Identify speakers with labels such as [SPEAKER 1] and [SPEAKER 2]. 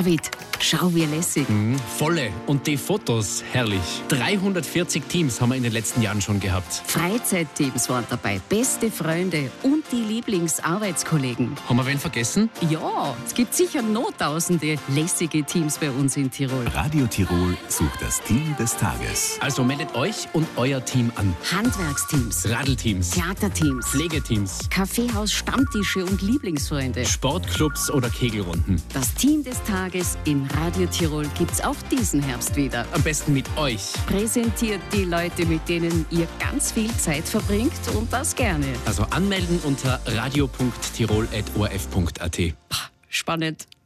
[SPEAKER 1] David, schau wie lässig.
[SPEAKER 2] Volle. Und die Fotos, herrlich. 340 Teams haben wir in den letzten Jahren schon gehabt.
[SPEAKER 1] Freizeitteams waren dabei, beste Freunde und die Lieblingsarbeitskollegen.
[SPEAKER 2] Haben wir wen vergessen?
[SPEAKER 1] Ja, es gibt sicher noch tausende lässige Teams bei uns in Tirol.
[SPEAKER 3] Radio Tirol sucht das Team des Tages.
[SPEAKER 2] Also meldet euch und euer Team an.
[SPEAKER 1] Handwerksteams,
[SPEAKER 2] Radelteams,
[SPEAKER 1] Theaterteams,
[SPEAKER 2] Pflegeteams,
[SPEAKER 1] Kaffeehaus, Stammtische und Lieblingsfreunde.
[SPEAKER 2] Sportclubs oder Kegelrunden.
[SPEAKER 1] Das Team des Tages in Radio Tirol gibt's auch diesen Herbst wieder.
[SPEAKER 2] Am besten mit euch.
[SPEAKER 1] Präsentiert die Leute, mit denen ihr ganz viel Zeit verbringt und das gerne.
[SPEAKER 2] Also anmelden unter radio.tirol@orf.at.
[SPEAKER 1] Spannend.